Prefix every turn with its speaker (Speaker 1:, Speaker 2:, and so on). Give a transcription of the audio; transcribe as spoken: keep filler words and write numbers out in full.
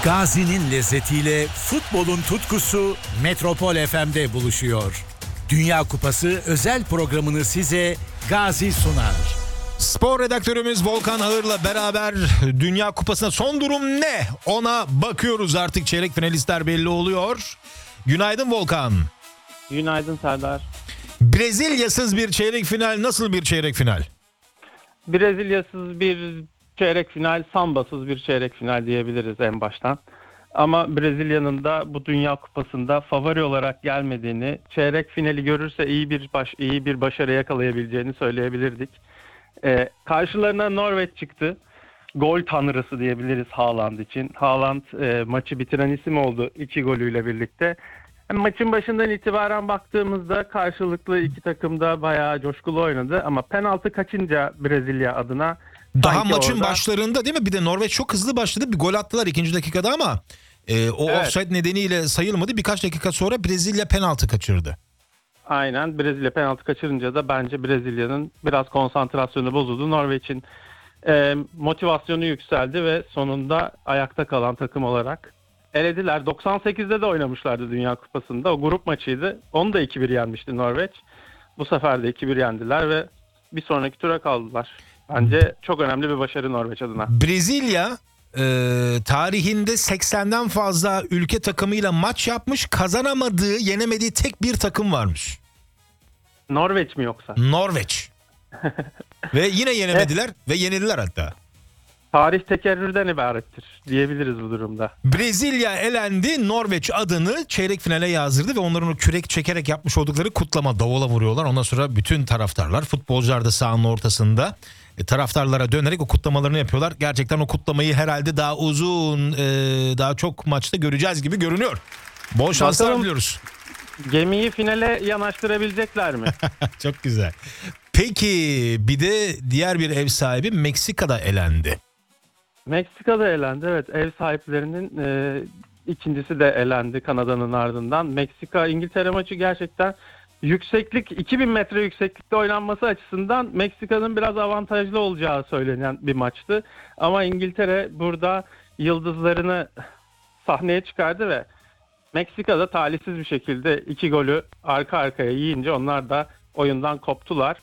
Speaker 1: Gazi'nin lezzetiyle futbolun tutkusu Metropol F M'de buluşuyor. Dünya Kupası özel programını size Gazi sunar.
Speaker 2: Spor redaktörümüz Volkan Ağır'la beraber Dünya Kupası'na son durum ne? Ona bakıyoruz, artık çeyrek finalistler belli oluyor. Günaydın Volkan.
Speaker 3: Günaydın Serdar.
Speaker 2: Brezilyasız bir çeyrek final nasıl bir çeyrek final?
Speaker 3: Brezilyasız bir çeyrek final, sambasız bir çeyrek final diyebiliriz en baştan. Ama Brezilya'nın da bu Dünya Kupası'nda favori olarak gelmediğini, çeyrek finali görürse iyi bir baş, iyi bir başarı yakalayabileceğini söyleyebilirdik. Ee, karşılarına Norveç çıktı. Gol tanrısı diyebiliriz Haaland için. Haaland e, maçı bitiren isim oldu iki golüyle birlikte. Maçın başından itibaren baktığımızda karşılıklı iki takım da bayağı coşkulu oynadı. Ama penaltı kaçınca Brezilya adına...
Speaker 2: Daha maçın
Speaker 3: orada...
Speaker 2: başlarında değil mi? Bir de Norveç çok hızlı başladı. Bir gol attılar ikinci dakikada ama e, o evet. offside nedeniyle sayılmadı. Birkaç dakika sonra Brezilya penaltı kaçırdı.
Speaker 3: Aynen, Brezilya penaltı kaçırınca da bence Brezilya'nın biraz konsantrasyonu bozuldu. Norveç'in e, motivasyonu yükseldi ve sonunda ayakta kalan takım olarak elediler. doksan sekizde de oynamışlardı Dünya Kupası'nda. O grup maçıydı. Onu da iki bir yenmişti Norveç. Bu sefer de iki bir yendiler ve bir sonraki tura kaldılar. Bence çok önemli bir başarı Norveç adına.
Speaker 2: Brezilya e, tarihinde seksenden fazla ülke takımıyla maç yapmış, kazanamadığı, yenemediği tek bir takım varmış.
Speaker 3: Norveç mi yoksa?
Speaker 2: Norveç. Ve yine yenemediler ve yenildiler hatta.
Speaker 3: Tarih tekerrürden ibarettir diyebiliriz bu durumda.
Speaker 2: Brezilya elendi, Norveç adını çeyrek finale yazdırdı ve onların o kürek çekerek yapmış oldukları kutlama, davula vuruyorlar. Ondan sonra bütün taraftarlar, futbolcular da sahanın ortasında e, taraftarlara dönerek o kutlamalarını yapıyorlar. Gerçekten o kutlamayı herhalde daha uzun, e, daha çok maçta göreceğiz gibi görünüyor. Bol şanslar
Speaker 3: Bakalım,
Speaker 2: diliyoruz.
Speaker 3: Gemiyi finale yanaştırabilecekler mi?
Speaker 2: Çok güzel. Peki bir de diğer bir ev sahibi Meksika'da elendi.
Speaker 3: Meksika'da elendi, evet. Ev sahiplerinin e, ikincisi de elendi Kanada'nın ardından. Meksika İngiltere maçı gerçekten yükseklik, iki bin metre yükseklikte oynanması açısından Meksika'nın biraz avantajlı olacağı söylenen bir maçtı. Ama İngiltere burada yıldızlarını sahneye çıkardı ve Meksika'da talihsiz bir şekilde iki golü arka arkaya yiyince onlar da oyundan koptular.